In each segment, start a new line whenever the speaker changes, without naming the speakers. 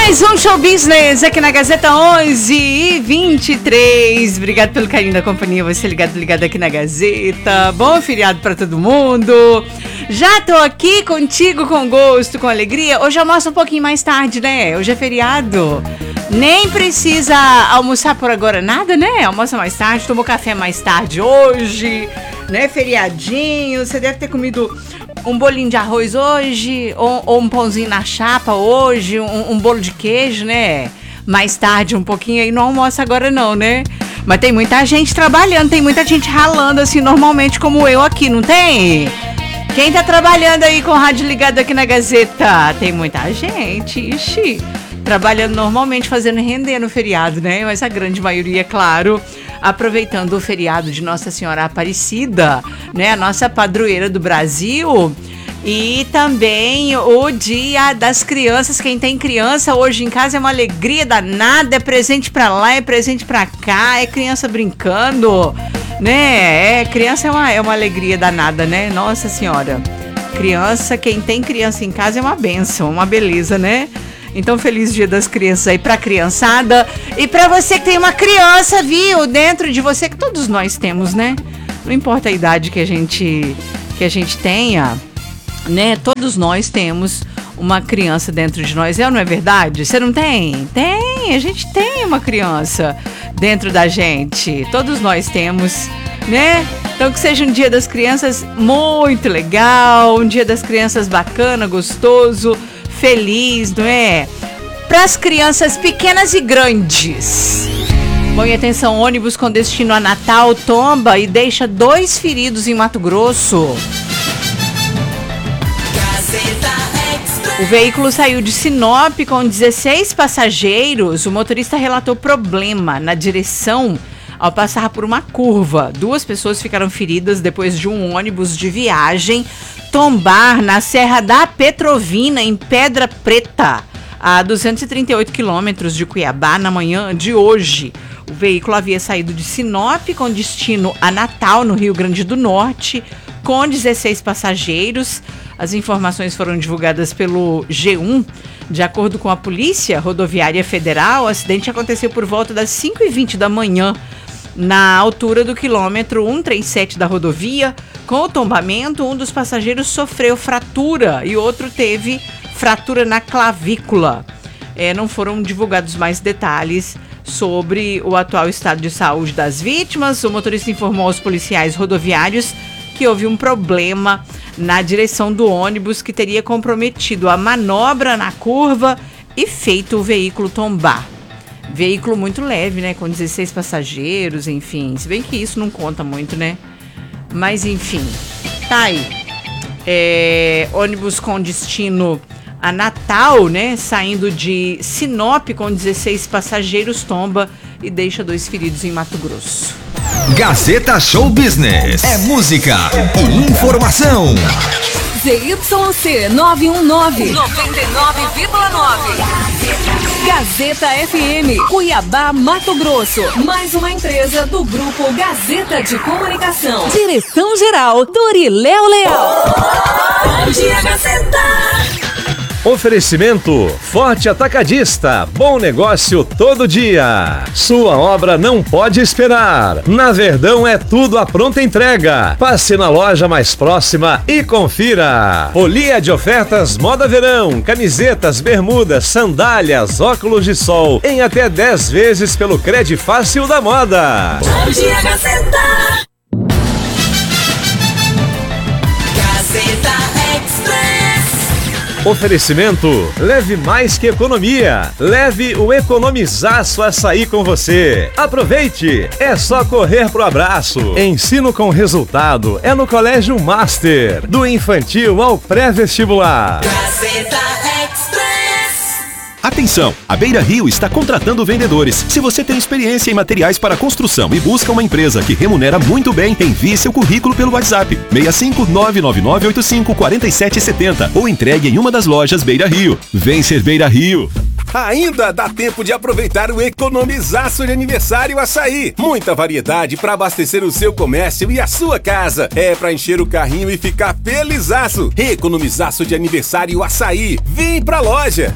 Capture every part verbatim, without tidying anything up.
Mais um Show Business aqui na Gazeta onze e vinte e três. Obrigado pelo carinho da companhia, você ligado, ligado aqui na Gazeta. Bom feriado pra todo mundo. Já tô aqui contigo com gosto, com alegria. Hoje eu almoço um pouquinho mais tarde, né? Hoje é feriado. Nem precisa almoçar por agora nada, né? Almoça mais tarde, tomou café mais tarde hoje, né? Feriadinho, você deve ter comido um bolinho de arroz hoje, ou, ou um pãozinho na chapa hoje, um, um bolo de queijo, né? Mais tarde um pouquinho aí, não almoça agora não, né? Mas tem muita gente trabalhando, tem muita gente ralando assim normalmente como eu aqui, não tem? Quem tá trabalhando aí com o rádio ligado aqui na Gazeta? Tem muita gente, ixi, trabalhando normalmente, fazendo render no feriado, né? Mas a grande maioria, claro, aproveitando o feriado de Nossa Senhora Aparecida, né? A nossa padroeira do Brasil. E também o Dia das Crianças. Quem tem criança hoje em casa é uma alegria danada. É presente pra lá, é presente pra cá, é criança brincando, né? É, criança é uma, é uma alegria danada, né? Nossa Senhora. Criança, quem tem criança em casa é uma bênção, uma beleza, né? Então, feliz Dia das Crianças aí pra criançada. E pra você que tem uma criança, viu? Dentro de você, que todos nós temos, né? Não importa a idade que a gente, que a gente tenha, né? Todos nós temos uma criança dentro de nós. É ou não é verdade? Você não tem? Tem, a gente tem uma criança dentro da gente. Todos nós temos, né? Então, que seja um Dia das Crianças muito legal, um Dia das Crianças bacana, gostoso, feliz, não é? Para as crianças pequenas e grandes. Bom, e atenção, ônibus com destino a Natal tomba e deixa dois feridos em Mato Grosso. O veículo saiu de Sinop com dezesseis passageiros. O motorista relatou problema na direção ao passar por uma curva. Duas pessoas ficaram feridas depois de um ônibus de viagem tombar na Serra da Petrovina, em Pedra Preta, a duzentos e trinta e oito quilômetros de Cuiabá, na manhã de hoje. O veículo havia saído de Sinop com destino a Natal, no Rio Grande do Norte, com dezesseis passageiros. As informações foram divulgadas pelo G um. De acordo com a Polícia Rodoviária Federal, o acidente aconteceu por volta das cinco e vinte da manhã, na altura do quilômetro cento e trinta e sete da rodovia. Com o tombamento, um dos passageiros sofreu fratura e outro teve fratura na clavícula. É, não foram divulgados mais detalhes sobre o atual estado de saúde das vítimas. O motorista informou aos policiais rodoviários que houve um problema na direção do ônibus que teria comprometido a manobra na curva e feito o veículo tombar. Veículo muito leve, né? Com dezesseis passageiros, enfim. Se bem que isso não conta muito, né? Mas, enfim. Tá aí. É, ônibus com destino a Natal, né? Saindo de Sinop com dezesseis passageiros, tomba e deixa dois feridos em Mato Grosso.
Gazeta Show Business. É música e informação.
Z Y C nove um nove, noventa e nove vírgula nove. Gazeta F M, Cuiabá, Mato Grosso. Mais uma empresa do Grupo Gazeta de Comunicação. Direção-geral, Doriléu Leal. Bom dia, Gazeta!
Oferecimento Forte Atacadista, bom negócio todo dia. Sua obra não pode esperar. Na Verdão é tudo à pronta entrega. Passe na loja mais próxima e confira. Folia de ofertas Moda Verão, camisetas, bermudas, sandálias, óculos de sol em até dez vezes pelo Cred Fácil da Moda.
Bom dia, Gazeta! Gazeta Express.
Oferecimento, leve mais que economia. Leve o Economizaço Açaí com você. Aproveite, é só correr pro abraço. Ensino com resultado é no Colégio Master, do infantil ao pré-vestibular.
Gazeta Express.
Atenção, a Beira Rio está contratando vendedores. Se você tem experiência em materiais para construção e busca uma empresa que remunera muito bem, envie seu currículo pelo WhatsApp seis cinco nove nove nove oito cinco quatro sete sete zero ou entregue em uma das lojas Beira Rio. Vem ser Beira Rio.
Ainda dá tempo de aproveitar o Economizaço de Aniversário Açaí. Muita variedade para abastecer o seu comércio e a sua casa. É para encher o carrinho e ficar felizaço. Economizaço de Aniversário Açaí. Vem pra loja.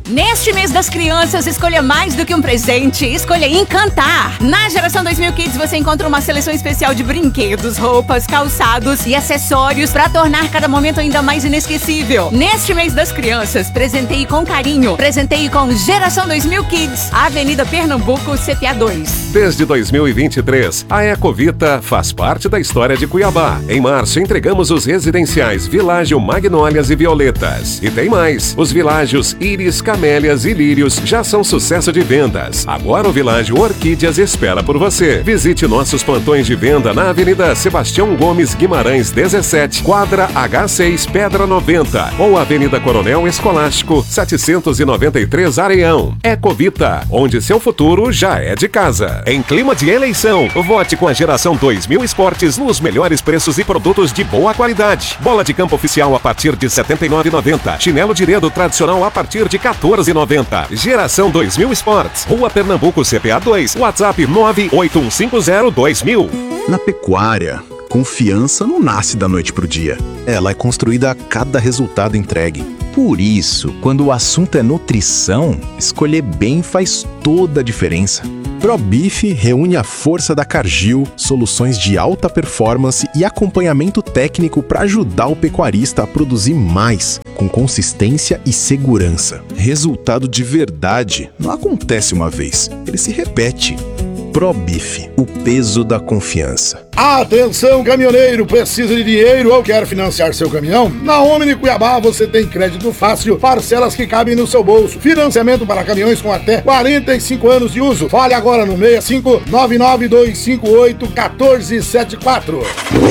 Neste mês das crianças, escolha mais do que um presente, escolha encantar. Na Geração dois mil Kids você encontra uma seleção especial de brinquedos, roupas, calçados e acessórios para tornar cada momento ainda mais inesquecível. Neste mês das crianças, presenteie com carinho. Presenteie com Geração dois mil Kids, Avenida Pernambuco, C P A dois.
Desde dois mil e vinte e três, a Ecovita faz parte da história de Cuiabá. Em março, entregamos os residenciais Világio Magnólias e Violetas. E tem mais, os Világios Íris, Camélias e Lírios já são sucesso de vendas. Agora o Világio Orquídeas espera por você. Visite nossos plantões de venda na Avenida Sebastião Gomes Guimarães dezessete, quadra H seis, Pedra noventa, ou Avenida Coronel Escolástico setecentos e noventa e três, Areião. Ecovita, onde seu futuro já é de casa. Em clima de eleição, vote com a Geração dois mil Esportes nos melhores preços e produtos de boa qualidade. Bola de campo oficial a partir de setenta e nove reais e noventa centavos. Chinelo de dedo tradicional a partir de quatorze reais e noventa centavos. Geração dois mil Esportes. Rua Pernambuco, C P A dois. WhatsApp nove oito um cinco zero dois mil.
Na pecuária, confiança não nasce da noite pro dia. Ela é construída a cada resultado entregue. Por isso, quando o assunto é nutrição, escolher bem faz toda a diferença. ProBeef reúne a força da Cargill, soluções de alta performance e acompanhamento técnico para ajudar o pecuarista a produzir mais, com consistência e segurança. Resultado de verdade não acontece uma vez, ele se repete. ProBeef, o peso da confiança.
Atenção, caminhoneiro, precisa de dinheiro ou quer financiar seu caminhão? Na Omni Cuiabá você tem crédito fácil, parcelas que cabem no seu bolso, financiamento para caminhões com até quarenta e cinco anos de uso. Fale agora no seis cinco nove nove dois cinco oito um quatro sete quatro.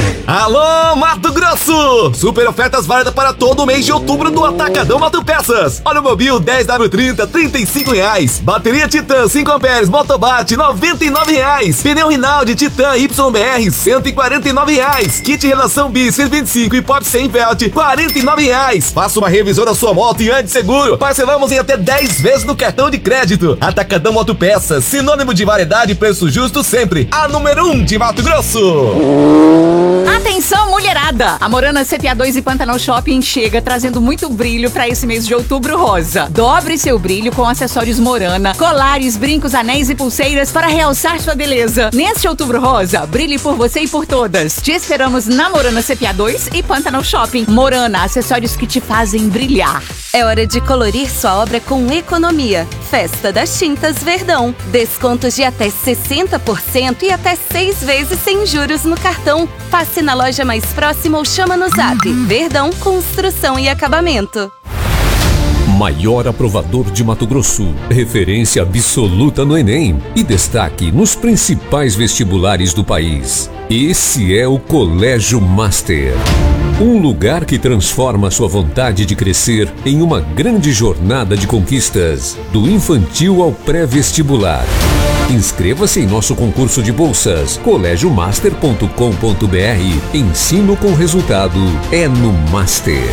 Alô, Mato Grosso! Super ofertas válidas para todo o mês de outubro do Atacadão Mato Peças. Olha o Mobil dez W trinta, trinta e cinco reais. Bateria Titan cinco amperes, Motobate, noventa e nove reais. Pneu Rinaldi Titan Y B R, cento e quarenta e nove reais. Kit Relação Bis cento e vinte e cinco e Port cem Velt, quarenta e nove reais. Faça uma revisão da sua moto e ande seguro. Parcelamos em até dez vezes no cartão de crédito. Atacadão Moto Peças, sinônimo de variedade e preço justo sempre. A número um de Mato Grosso.
Atenção, mulherada! A Morana C P A dois e Pantanal Shopping chega trazendo muito brilho para esse mês de outubro rosa. Dobre seu brilho com acessórios Morana, colares, brincos, anéis e pulseiras para realçar sua beleza. Neste outubro rosa, brilhe por você e por todas. Te esperamos na Morana C P A dois e Pantanal Shopping. Morana, acessórios que te fazem brilhar.
É hora de colorir sua obra com economia. Festa das Tintas Verdão. Descontos de até sessenta por cento e até seis vezes sem juros no cartão. Passe na loja mais próxima ou chama no zap. Verdão Construção e Acabamento.
Maior aprovador de Mato Grosso, referência absoluta no Enem e destaque nos principais vestibulares do país. Esse é o Colégio Master. Um lugar que transforma sua vontade de crescer em uma grande jornada de conquistas, do infantil ao pré-vestibular. Inscreva-se em nosso concurso de bolsas, colégio master ponto com ponto br. Ensino com resultado é no Master.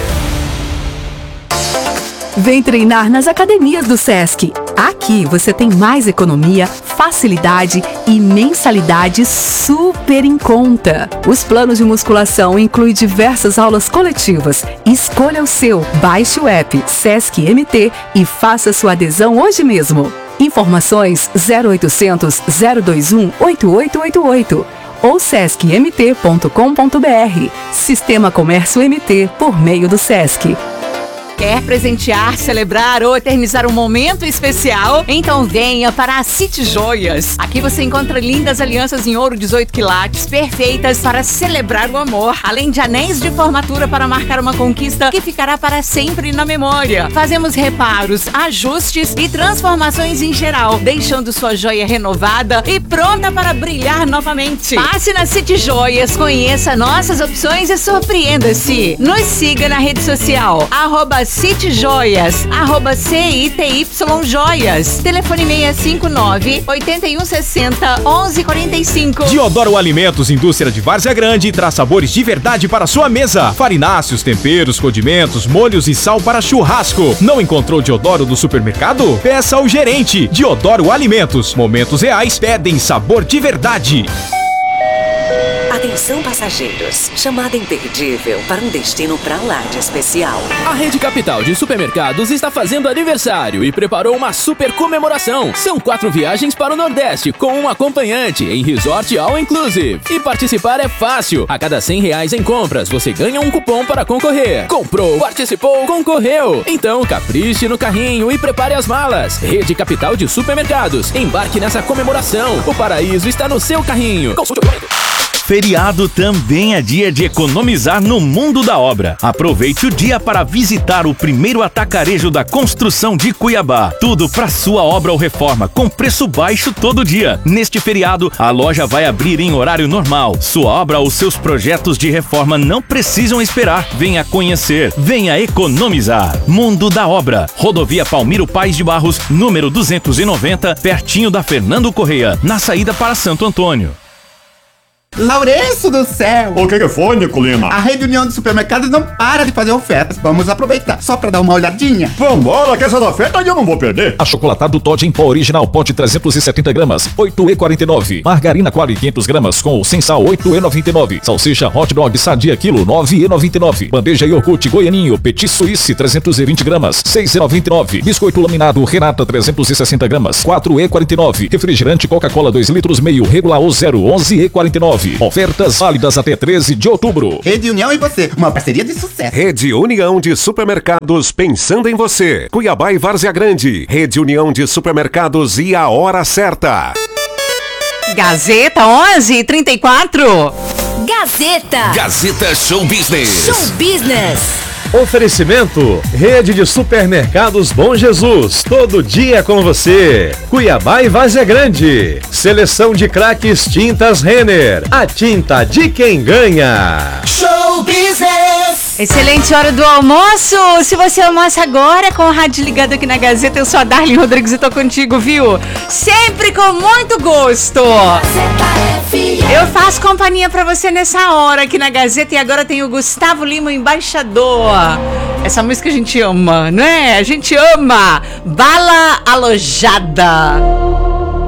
Vem treinar nas academias do Sesc. Aqui você tem mais economia, facilidade e mensalidade super em conta. Os planos de musculação incluem diversas aulas coletivas. Escolha o seu, baixe o app Sesc M T e faça sua adesão hoje mesmo. Informações zero oitocentos, zero vinte e um, oito oito oito oito ou sesc m t ponto com ponto br. Sistema Comércio M T por meio do Sesc.
Quer presentear, celebrar ou eternizar um momento especial? Então venha para a City Joias. Aqui você encontra lindas alianças em ouro dezoito quilates, perfeitas para celebrar o amor, além de anéis de formatura para marcar uma conquista que ficará para sempre na memória. Fazemos reparos, ajustes e transformações em geral, deixando sua joia renovada e pronta para brilhar novamente. Passe na City Joias, conheça nossas opções e surpreenda-se. Nos siga na rede social, arroba City Joias, arroba C I T Y Joias. Telefone seis cinco nove, oito um seis zero, onze quarenta e cinco.
Diodoro Alimentos, indústria de Várzea Grande, traz sabores de verdade para sua mesa. Farináceos, temperos, condimentos, molhos e sal para churrasco. Não encontrou Diodoro do supermercado? Peça ao gerente. Diodoro Alimentos, momentos reais pedem sabor de verdade.
Atenção passageiros, chamada imperdível para um destino pra lá de especial.
A Rede Capital de Supermercados está fazendo aniversário e preparou uma super comemoração. São quatro viagens para o Nordeste com um acompanhante em Resort All Inclusive. E participar é fácil. A cada cem reais em compras, você ganha um cupom para concorrer. Comprou, participou, concorreu. Então capriche no carrinho e prepare as malas. Rede Capital de Supermercados. Embarque nessa comemoração. O paraíso está no seu carrinho. Consulte o documento.
Feriado também é dia de economizar no mundo da obra. Aproveite o dia para visitar o primeiro atacarejo da construção de Cuiabá. Tudo para sua obra ou reforma, com preço baixo todo dia. Neste feriado, a loja vai abrir em horário normal. Sua obra ou seus projetos de reforma não precisam esperar. Venha conhecer, venha economizar. Mundo da Obra. Rodovia Palmiro Paes de Barros, número duzentos e noventa, pertinho da Fernando Correia, na saída para Santo Antônio.
Lourenço do céu!
O que que foi, Nicolina?
A Rede União de Supermercados não para de fazer ofertas. Vamos aproveitar, só pra dar uma olhadinha.
Vambora, que essa oferta eu não vou perder.
Achocolatado Toddy em pó original, pote trezentos e setenta gramas, oito reais e quarenta e nove centavos. Margarina Quali quinhentos gramas com ou sem sal, oito reais e noventa e nove centavos. Salsicha Hot Dog Sadia quilo, nove reais e noventa e nove centavos. Bandeja iogurte Goianinho, Petit Suisse trezentos e vinte gramas, seis reais e noventa e nove centavos. Biscoito laminado Renata trezentos e sessenta gramas, quatro reais e quarenta e nove centavos. Refrigerante Coca-Cola dois litros meio, regular ou zero, onze reais e quarenta e nove centavos. Ofertas válidas até treze de outubro.
Rede União e você, uma parceria de sucesso.
Rede União de Supermercados, pensando em você. Cuiabá e Várzea Grande. Rede União de Supermercados e a hora certa.
Gazeta onze e trinta e quatro.
Gazeta.
Gazeta Show Business.
Show Business.
Oferecimento, Rede de Supermercados Bom Jesus, todo dia com você. Cuiabá e Várzea Grande. Seleção de craques Tintas Renner, a tinta de quem ganha.
Show Business.
Excelente hora do almoço. Se você almoça agora com o rádio ligado aqui na Gazeta, eu sou a Darlene Rodrigues e tô contigo, viu? Sempre com muito gosto. Eu faço companhia pra você nessa hora aqui na Gazeta e agora tem o Gustavo Lima, o embaixador. Essa música a gente ama, não é? A gente ama. Bala Alojada.